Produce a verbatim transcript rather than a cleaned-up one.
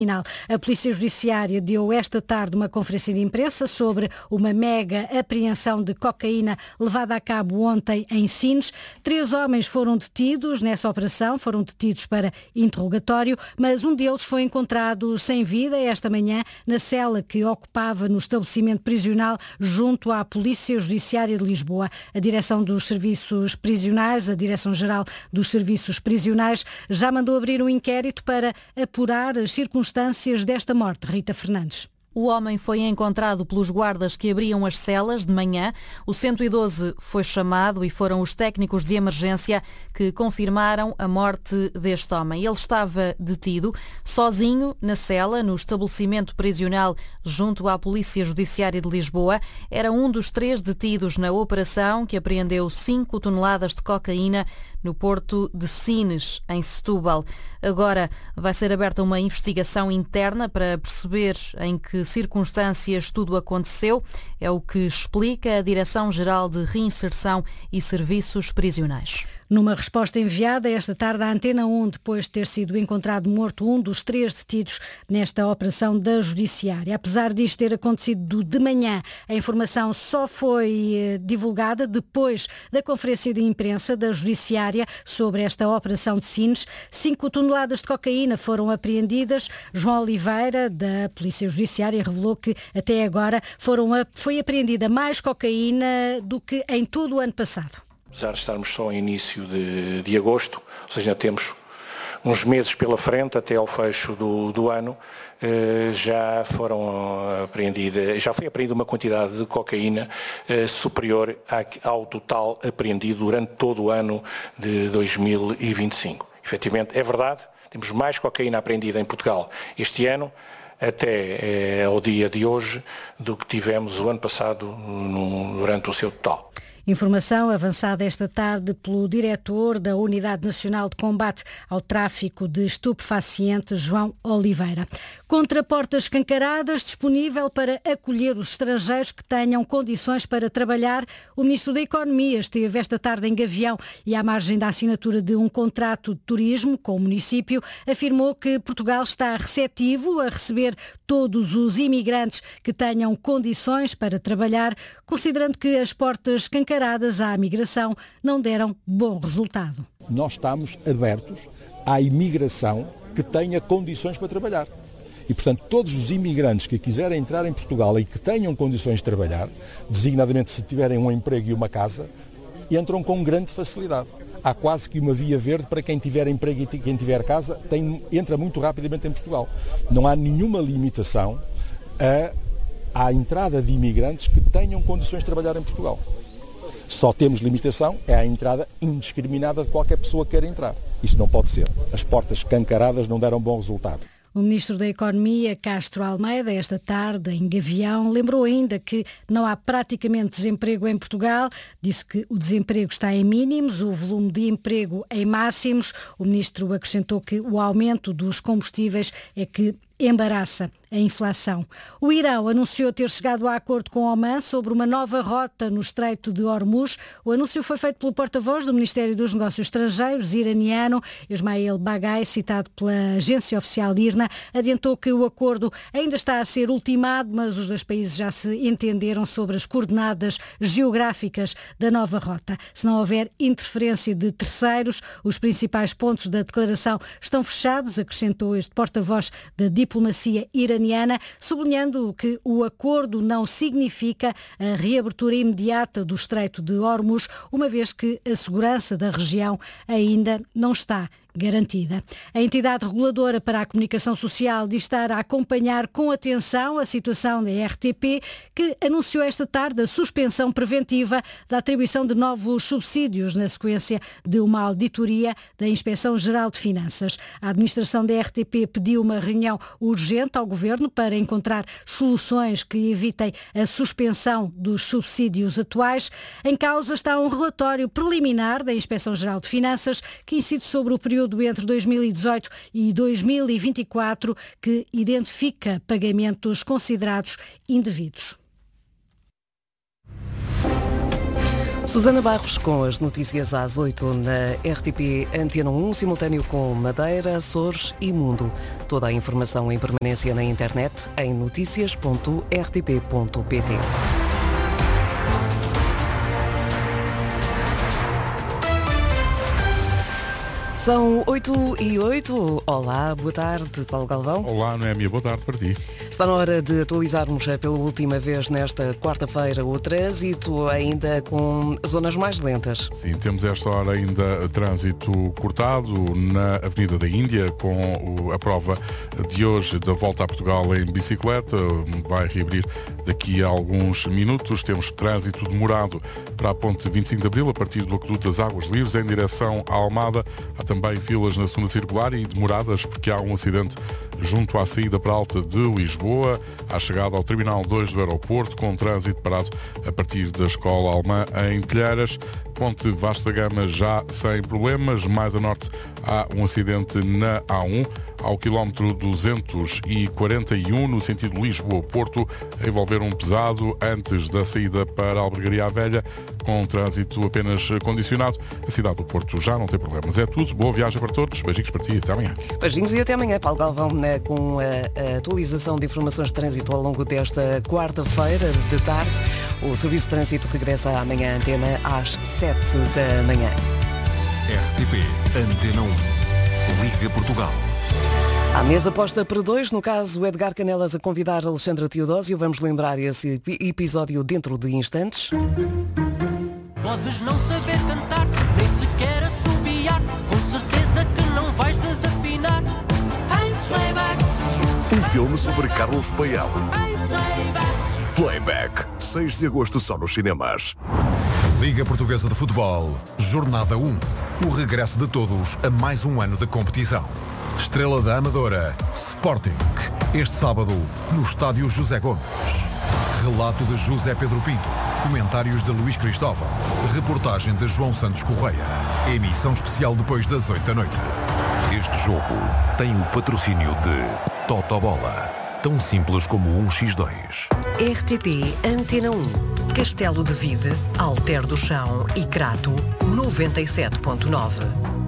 A Polícia Judiciária deu esta tarde uma conferência de imprensa sobre uma mega apreensão de cocaína levada a cabo ontem em Sines. Três homens foram detidos nessa operação, foram detidos para interrogatório, mas um deles foi encontrado sem vida esta manhã na cela que ocupava no estabelecimento prisional junto à Polícia Judiciária de Lisboa. A Direção dos Serviços Prisionais, a Direção-Geral dos Serviços Prisionais, já mandou abrir um inquérito para apurar as circunstâncias desta morte. Rita Fernandes. O homem foi encontrado pelos guardas que abriam as celas de manhã. O cento e doze foi chamado e foram os técnicos de emergência que confirmaram a morte deste homem. Ele estava detido, sozinho, na cela, no estabelecimento prisional junto à Polícia Judiciária de Lisboa. Era um dos três detidos na operação que apreendeu cinco toneladas de cocaína no porto de Sines, em Setúbal. Agora vai ser aberta uma investigação interna para perceber em que circunstâncias tudo aconteceu. É o que explica a Direção-Geral de Reinserção e Serviços Prisionais. Numa resposta enviada esta tarde à Antena um, depois de ter sido encontrado morto um dos três detidos nesta operação da Judiciária. Apesar disto ter acontecido de manhã, a informação só foi eh, divulgada depois da conferência de imprensa da Judiciária sobre esta operação de Sines. Cinco toneladas de cocaína foram apreendidas. João Oliveira, da Polícia Judiciária, revelou que até agora foram a, foi apreendida mais cocaína do que em todo o ano passado. Apesar de estarmos só em início de, de agosto, ou seja, ainda temos uns meses pela frente até ao fecho do, do ano, eh, já foram apreendidas, já foi apreendida uma quantidade de cocaína eh, superior à, ao total apreendido durante todo o ano de dois mil e vinte e cinco. Efetivamente, é verdade, temos mais cocaína apreendida em Portugal este ano, até eh, ao dia de hoje, do que tivemos o ano passado no, durante o seu total. Informação avançada esta tarde pelo diretor da Unidade Nacional de Combate ao Tráfico de Estupefacientes, João Oliveira. Contra portas escancaradas, disponível para acolher os estrangeiros que tenham condições para trabalhar, o Ministro da Economia esteve esta tarde em Gavião e, à margem da assinatura de um contrato de turismo com o município, afirmou que Portugal está receptivo a receber todos os imigrantes que tenham condições para trabalhar, considerando que as portas escancaradas à migração não deram bom resultado. Nós estamos abertos à imigração que tenha condições para trabalhar. E, portanto, todos os imigrantes que quiserem entrar em Portugal e que tenham condições de trabalhar, designadamente se tiverem um emprego e uma casa, entram com grande facilidade. Há quase que uma via verde para quem tiver emprego e quem tiver casa, tem, entra muito rapidamente em Portugal. Não há nenhuma limitação a, à entrada de imigrantes que tenham condições de trabalhar em Portugal. Só temos limitação é à entrada indiscriminada de qualquer pessoa que queira entrar. Isso não pode ser. As portas escancaradas não deram bom resultado. O Ministro da Economia, Castro Almeida, esta tarde em Gavião, lembrou ainda que não há praticamente desemprego em Portugal. Disse que o desemprego está em mínimos, o volume de emprego em máximos. O Ministro acrescentou que o aumento dos combustíveis é que embaraça a inflação. O Irão anunciou ter chegado a acordo com Oman sobre uma nova rota no Estreito de Hormuz. O anúncio foi feito pelo porta-voz do Ministério dos Negócios Estrangeiros iraniano, Ismail Bagai, citado pela agência oficial IRNA, adiantou que o acordo ainda está a ser ultimado, mas os dois países já se entenderam sobre as coordenadas geográficas da nova rota. Se não houver interferência de terceiros, os principais pontos da declaração estão fechados, acrescentou este porta-voz da diplomacia iraniana, sublinhando que o acordo não significa a reabertura imediata do Estreito de Hormuz, uma vez que a segurança da região ainda não está garantida. A entidade reguladora para a comunicação social diz estar a acompanhar com atenção a situação da R T P, que anunciou esta tarde a suspensão preventiva da atribuição de novos subsídios na sequência de uma auditoria da Inspeção-Geral de Finanças. A administração da R T P pediu uma reunião urgente ao Governo para encontrar soluções que evitem a suspensão dos subsídios atuais. Em causa está um relatório preliminar da Inspeção-Geral de Finanças que incide sobre o período entre dois mil e dezoito e dois mil e vinte e quatro, que identifica pagamentos considerados indevidos. Susana Barros com as notícias às oito na R T P Antena um, simultâneo com Madeira, Açores e Mundo. Toda a informação em permanência na internet em notícias ponto r t p ponto p t. São oito e oito. Olá, boa tarde, Paulo Galvão. Olá, Noémia, boa tarde para ti. Está na hora de atualizarmos pela última vez nesta quarta-feira o trânsito, ainda com zonas mais lentas. Sim, temos esta hora ainda trânsito cortado na Avenida da Índia, com a prova de hoje da volta a Portugal em bicicleta. Vai reabrir daqui a alguns minutos. Temos trânsito demorado para a ponte vinte e cinco de Abril, a partir do Aqueduto das Águas Livres, em direção à Almada. Há também filas na segunda circular e demoradas porque há um acidente junto à saída para Alta de Lisboa, à chegada ao Terminal dois do aeroporto, com trânsito parado a partir da Escola Alemã em Telheiras. Ponte Vasta Gama já sem problemas. Mais a norte há um acidente na A um, ao quilómetro duzentos e quarenta e um, no sentido Lisboa-Porto, a envolver um pesado antes da saída para a Albergaria à Velha, com trânsito apenas condicionado. A cidade do Porto já não tem problemas. É tudo. Boa viagem para todos. Beijinhos para ti e até amanhã. Beijinhos e até amanhã, Paulo Galvão, né, com a, a atualização de informações de trânsito ao longo desta quarta-feira de tarde. O Serviço de Trânsito regressa amanhã à antena às sete da manhã. R T P Antena um. Liga Portugal. À mesa posta para dois, no caso Edgar Canelas a convidar Alexandra Teodósio. Vamos lembrar esse episódio dentro de instantes. Podes não saber cantar, nem sequer assobiar, com certeza que não vais desafinar. Hey, playback. Um filme sobre Carlos Paião. Hey, playback. Playback, seis de agosto só nos cinemas. Liga Portuguesa de Futebol, Jornada um. O regresso de todos a mais um ano de competição. Estrela da Amadora, Sporting. Este sábado, no estádio José Gomes. Relato de José Pedro Pinto. Comentários de Luís Cristóvão. Reportagem de João Santos Correia. Emissão especial depois das oito da noite. Este jogo tem o patrocínio de Totobola. Tão simples como um por dois. R T P Antena um. Castelo de Vide, Alter do Chão e Crato, noventa e sete ponto nove.